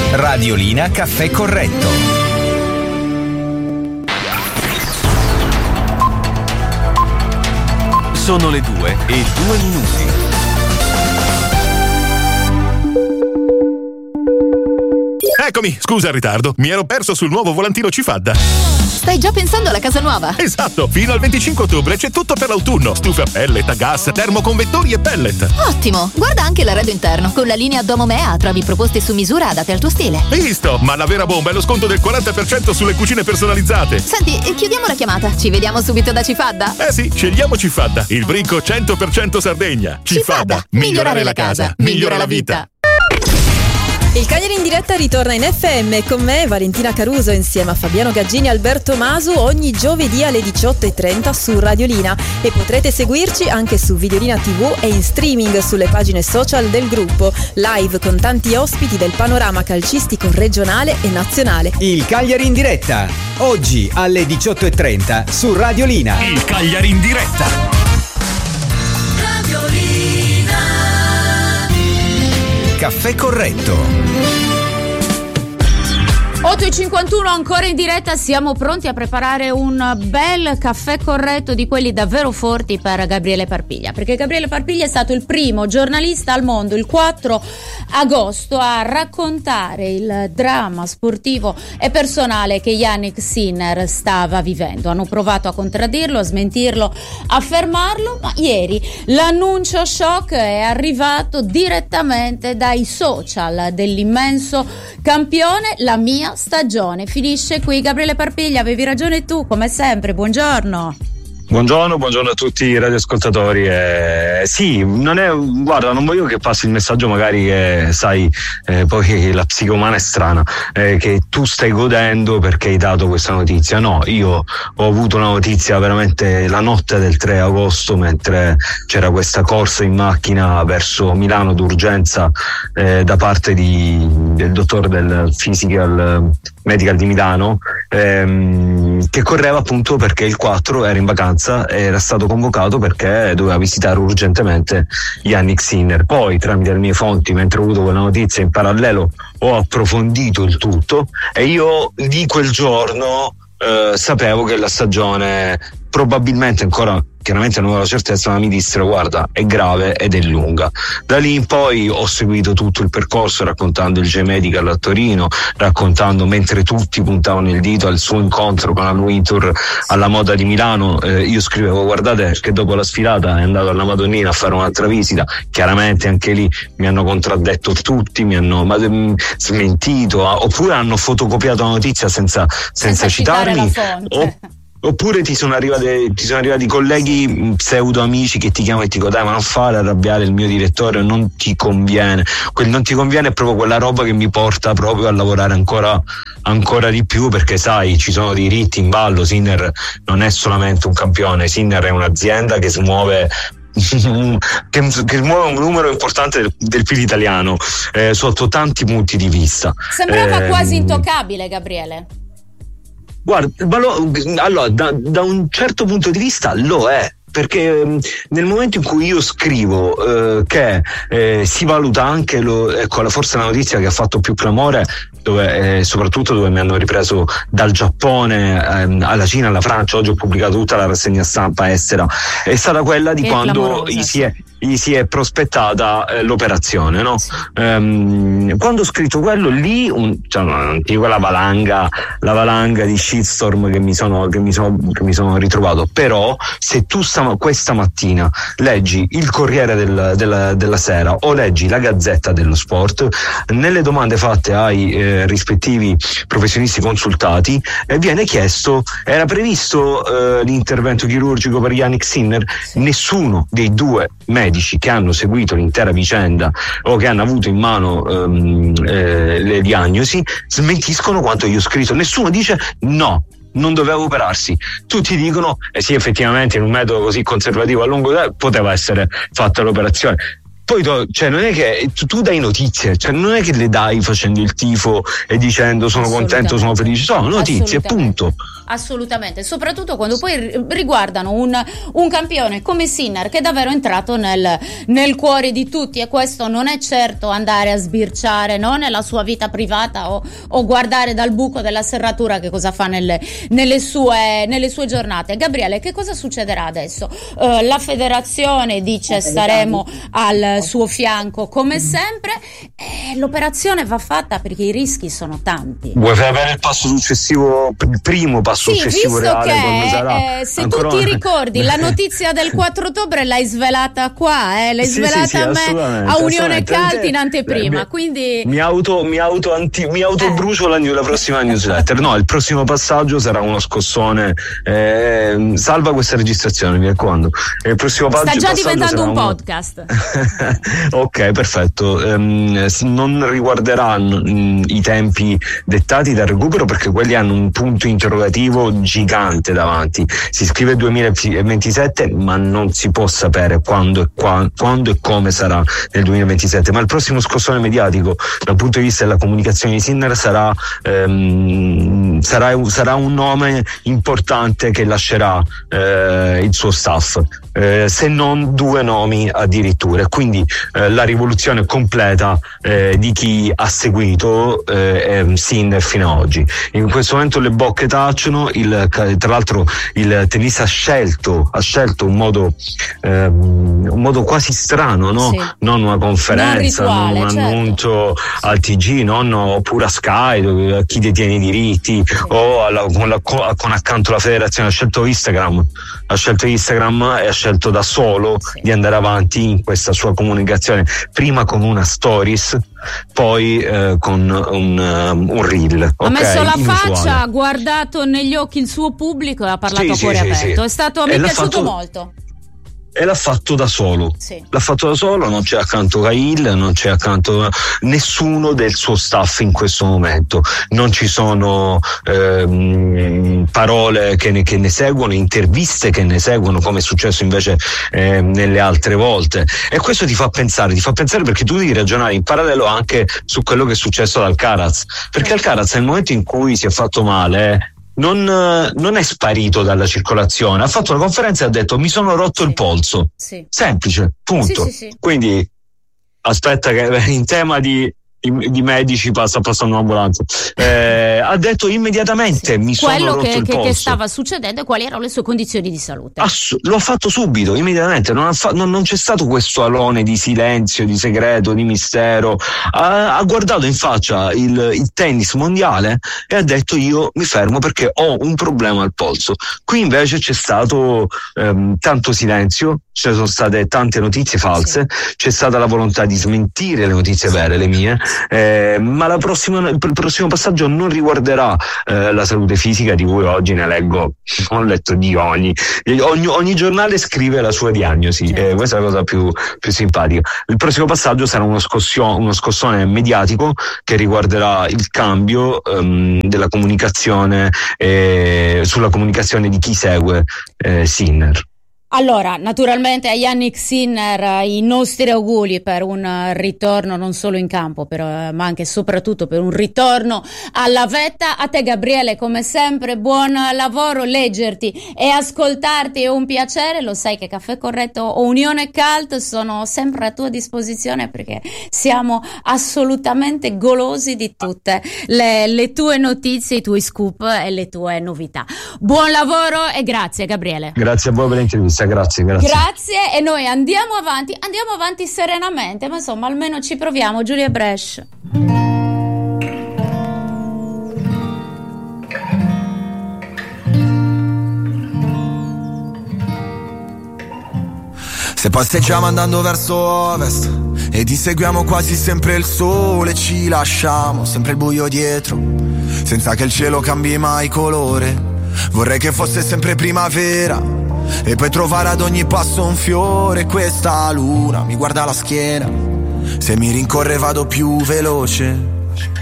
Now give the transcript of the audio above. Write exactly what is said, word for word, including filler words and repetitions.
Radiolina Caffè Corretto. Sono le due e due minuti. Eccomi, scusa il ritardo, mi ero perso sul nuovo volantino Cifadda. Stai già pensando alla casa nuova? Esatto, fino al venticinque ottobre c'è tutto per l'autunno. Stufe a pellet, a gas, termoconvettori e pellet. Ottimo, guarda anche l'arredo interno. Con la linea Domomea trovi proposte su misura adatte al tuo stile. Visto, ma la vera bomba è lo sconto del quaranta per cento sulle cucine personalizzate. Senti, chiudiamo la chiamata, ci vediamo subito da Cifadda? Eh sì, scegliamo Cifadda, il brico cento per cento Sardegna. Cifadda, Cifadda. Migliorare la casa, migliora la vita. Il Cagliari in diretta ritorna in F M con me, Valentina Caruso, insieme a Fabiano Gaggini e Alberto Masu, ogni giovedì alle diciotto e trenta su Radiolina, e potrete seguirci anche su Videolina tivù e in streaming sulle pagine social del gruppo, live con tanti ospiti del panorama calcistico regionale e nazionale. Il Cagliari in diretta, oggi alle diciotto e trenta su Radiolina. Il Cagliari in diretta. Radiolina. Caffè Corretto. otto e cinquantuno ancora in diretta, siamo pronti a preparare un bel caffè corretto di quelli davvero forti per Gabriele Parpiglia, perché Gabriele Parpiglia è stato il primo giornalista al mondo il quattro agosto a raccontare il dramma sportivo e personale che Jannik Sinner stava vivendo. Hanno provato a contraddirlo, a smentirlo, a fermarlo, ma ieri l'annuncio shock è arrivato direttamente dai social dell'immenso campione. La mia stagione finisce qui. Gabriele Parpiglia, avevi ragione tu, come sempre, buongiorno. Buongiorno, buongiorno a tutti i radioascoltatori. Eh, sì, non è, guarda, non voglio che passi il messaggio magari che sai, eh, poi la psiche umana è strana, eh, che tu stai godendo perché hai dato questa notizia. No, io ho avuto una notizia veramente la notte del tre agosto, mentre c'era questa corsa in macchina verso Milano d'urgenza eh, da parte di, del dottore del Physical Medical di Milano, ehm, che correva appunto perché il quattro era in vacanza, era stato convocato perché doveva visitare urgentemente Jannik Sinner. Poi tramite le mie fonti, mentre ho avuto quella notizia in parallelo, ho approfondito il tutto e io di quel giorno eh, sapevo che la stagione probabilmente ancora, chiaramente non avevo la certezza, ma mi dissero guarda è grave ed è lunga. Da lì in poi ho seguito tutto il percorso raccontando il J-Medical a Torino, raccontando mentre tutti puntavano il dito al suo incontro con Al Wintour alla Moda di Milano, eh, io scrivevo guardate che dopo la sfilata è andato alla Madonnina a fare un'altra visita. Chiaramente anche lì mi hanno contraddetto tutti, mi hanno ma, mh, smentito, oppure hanno fotocopiato la notizia senza, senza, senza citarmi. Oppure ti sono arrivati ti sono arrivati colleghi pseudo amici che ti chiamano e ti dicono dai, ma non fare arrabbiare il mio direttore, non ti conviene. Quel non ti conviene è proprio quella roba che mi porta proprio a lavorare ancora ancora di più, perché sai ci sono diritti in ballo. Sinner non è solamente un campione, Sinner è un'azienda che smuove che, che muove un numero importante del, del P I L italiano eh, sotto tanti punti di vista. Sembrava eh, quasi intoccabile, Gabriele. Guarda, allora da, da un certo punto di vista lo è, perché nel momento in cui io scrivo eh, che eh, si valuta anche lo, ecco, forse la notizia che ha fatto più clamore, dove eh, soprattutto dove mi hanno ripreso dal Giappone ehm, alla Cina, alla Francia, oggi ho pubblicato tutta la rassegna stampa estera, è stata quella di che quando gli si è gli si è prospettata eh, l'operazione, no? Sì. Ehm, quando ho scritto quello lì, un, cioè, non ti dico la valanga, la valanga di shitstorm che mi sono, che mi sono, che mi sono ritrovato, però se tu sta, questa mattina leggi il Corriere del, della, della Sera o leggi la Gazzetta dello Sport, nelle domande fatte ai eh, rispettivi professionisti consultati eh, viene chiesto, era previsto eh, l'intervento chirurgico per Jannik Sinner? Sì. Nessuno dei due medici che hanno seguito l'intera vicenda o che hanno avuto in mano um, eh, le diagnosi smentiscono quanto io ho scritto. Nessuno dice no, non doveva operarsi. Tutti dicono eh sì, effettivamente in un metodo così conservativo a lungo tempo poteva essere fatta l'operazione. poi to, cioè non è che tu, tu dai notizie, cioè non è che le dai facendo il tifo e dicendo sono contento, sono felice, sono notizie, punto. Assolutamente, soprattutto quando poi riguardano un, un campione come Sinner, che è davvero entrato nel, nel cuore di tutti, e questo non è certo andare a sbirciare, no, nella sua vita privata o, o guardare dal buco della serratura che cosa fa nelle, nelle, sue, nelle sue giornate. Gabriele, che cosa succederà adesso? Uh, la federazione dice staremo al suo fianco come sempre, e l'operazione va fatta perché i rischi sono tanti. Vuoi avere il passo successivo, il primo passo sì, successivo visto reale, che sarà? Eh, se Ancora tu ti una... ricordi la notizia del quattro ottobre l'hai svelata qua, eh? l'hai sì, svelata sì, sì, a me a Unione Calt in anteprima, mi, quindi mi auto mi auto anti, mi autobrucio eh. la, la prossima newsletter. No, il prossimo passaggio sarà uno scossone, eh, salva questa registrazione, mi raccomando. Il prossimo sta già diventando un uno... podcast. Ok, perfetto. Um, non riguarderanno um, i tempi dettati dal recupero, perché quelli hanno un punto interrogativo gigante davanti. Si scrive duemilaventisette, ma non si può sapere quando e, qua, quando e come sarà nel duemilaventisette. Ma il prossimo scossone mediatico dal punto di vista della comunicazione di Sinner sarà, um, sarà, sarà un nome importante che lascerà uh, il suo staff. Eh, se non due nomi addirittura, quindi eh, la rivoluzione completa eh, di chi ha seguito eh, Sinner fino ad oggi. In questo momento le bocche tacciono, il, tra l'altro il tennista ha scelto ha scelto un modo ehm, un modo quasi strano, no? Sì. Non una conferenza, non, rituale, non un certo. annuncio al T G, non, oppure a Sky, a chi detiene i diritti, sì. o alla, con, la, con accanto la federazione. Ha scelto Instagram ha scelto Instagram e ha scelto da solo sì. di andare avanti in questa sua comunicazione, prima con una stories, poi eh, con un, um, un reel. Ha okay? messo la Inusuale. faccia, ha guardato negli occhi il suo pubblico e ha parlato sì, a cuore sì, aperto. Sì, sì. È stato, mi è piaciuto fatto... molto. E l'ha fatto da solo, sì. l'ha fatto da solo, non c'è accanto Cahill, non c'è accanto nessuno del suo staff in questo momento, non ci sono ehm, parole che ne, che ne seguono, interviste che ne seguono, come è successo invece eh, nelle altre volte, e questo ti fa pensare, ti fa pensare perché tu devi ragionare in parallelo anche su quello che è successo ad Alcaraz, perché Alcaraz nel momento in cui si è fatto male eh, Non, non è sparito dalla circolazione, ha fatto una conferenza e ha detto mi sono rotto sì. il polso, sì. semplice, punto. Sì, sì, sì. Quindi aspetta che in tema di, di, di medici passa passando un'ambulanza, eh, ha detto immediatamente sì. mi sono quello rotto che, il che, polso. Che stava succedendo e quali erano le sue condizioni di salute. Ass- lo ha fatto subito, immediatamente, non, ha fa- non, non c'è stato questo alone di silenzio, di segreto, di mistero. Ha, ha guardato in faccia il, il tennis mondiale e ha detto io mi fermo perché ho un problema al polso. Qui invece c'è stato ehm, tanto silenzio, ci sono state tante notizie false, sì. c'è stata la volontà di smentire le notizie vere, le mie, eh, ma la prossima, il prossimo passaggio non riguarderà eh, la salute fisica, di cui oggi ne leggo, ho letto di ogni, ogni, ogni giornale scrive la sua diagnosi, certo. eh, questa è la cosa più, più simpatica. Il prossimo passaggio sarà uno, scossio, uno scossone mediatico che riguarderà il cambio ehm, della comunicazione eh, sulla comunicazione di chi segue eh, Sinner. Allora, naturalmente a Jannik Sinner i nostri auguri per un ritorno non solo in campo, però, ma anche e soprattutto per un ritorno alla vetta. A te Gabriele, come sempre, buon lavoro, leggerti e ascoltarti è un piacere, lo sai che Caffè Corretto o Unione Calt sono sempre a tua disposizione perché siamo assolutamente golosi di tutte le, le tue notizie, i tuoi scoop e le tue novità. Buon lavoro e grazie Gabriele. Grazie a voi per l'intervista. Grazie, grazie. Grazie e noi andiamo avanti, andiamo avanti serenamente, ma insomma almeno ci proviamo. Giulia Brescia. Se posteggiamo andando verso ovest ed inseguiamo quasi sempre il sole, ci lasciamo sempre il buio dietro, senza che il cielo cambi mai colore. Vorrei che fosse sempre primavera e poi trovare ad ogni passo un fiore. Questa luna mi guarda la schiena, se mi rincorre vado più veloce.